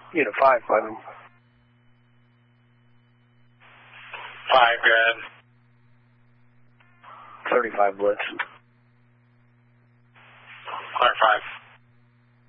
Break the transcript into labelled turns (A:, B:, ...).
A: Unit 5, Clement.
B: 5, good.
A: 35 Blitz.
B: Clear 5.